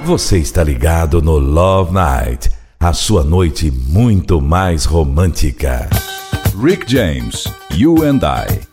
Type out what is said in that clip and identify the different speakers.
Speaker 1: Você está ligado no Love Night, a sua noite muito mais romântica.
Speaker 2: Rick James, You and I.